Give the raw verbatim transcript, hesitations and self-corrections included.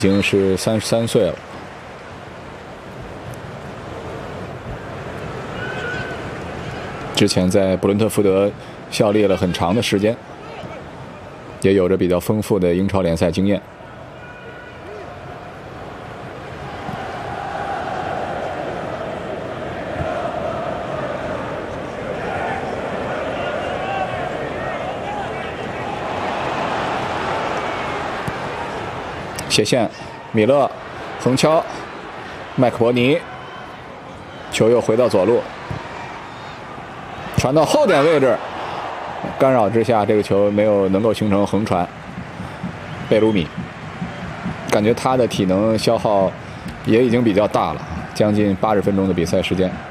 已经是三十三岁了。之前在布伦特福德效力了很长的时间，也有着比较丰富的英超联赛经验。 斜线，米勒横敲，麦克伯尼，球又回到左路，传到后点位置，干扰之下，这个球没有能够形成横传。贝鲁米，感觉他的体能消耗也已经比较大了，将近八十分钟的比赛时间。